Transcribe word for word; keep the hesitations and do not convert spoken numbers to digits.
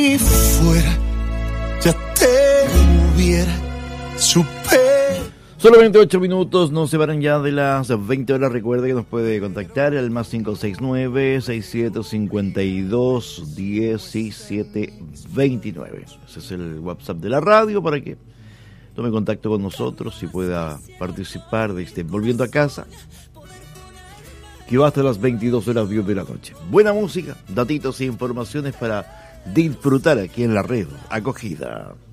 Y fuera, ya te hubiera super. Solamente ocho minutos, no se van ya de las veinte horas. Recuerde que nos puede contactar al más cinco seis nueve, seis siete cinco dos, uno siete dos nueve. Ese es el WhatsApp de la radio para que tome contacto con nosotros y pueda participar de este Volviendo a Casa, que va hasta las veintidós horas diez de la noche. Buena música, datitos e informaciones para disfrutar aquí en la red Acogida.